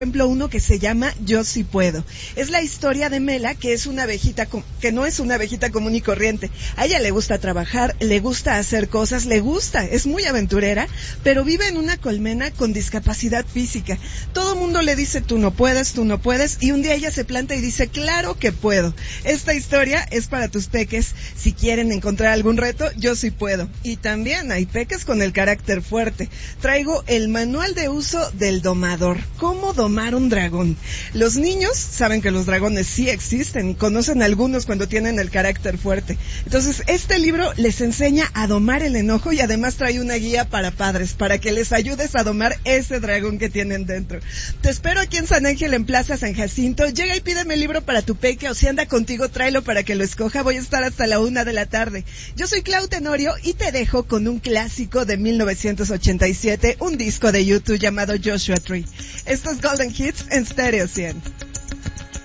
ejemplo, uno que se llama Yo sí puedo. Es la historia de Mela, que es una abejita, que no es una abejita común y corriente. A ella le gusta trabajar, le gusta hacer cosas, es muy aventurera, pero vive en una colmena con discapacidad física. Todo el mundo le dice, tú no puedes, y un día ella se planta y dice, claro que puedo. Esta historia es para tus peques. Si quieren encontrar algún reto, Yo sí puedo. Y también hay peques con el carácter fuerte. Traigo el manual de uso del domador. ¿Cómo domar un dragón? Los niños saben que los dragones sí existen y conocen algunos cuando tienen el carácter fuerte. Entonces, este libro les enseña a domar el enojo y además trae una guía para padres, para que les ayudes a domar ese dragón que tienen dentro. Te espero aquí en San Ángel, en Plaza San Jacinto. Llega y pídeme el libro para tu peque, o si anda contigo, tráelo para que lo escoja. Voy a estar hasta la 1 de la tarde. Yo soy Clau Tenorio y te dejo con un clásico de 1987, un disco de YouTube llamado Joshua Tree. Esto es Golden Hits en Stereo 100.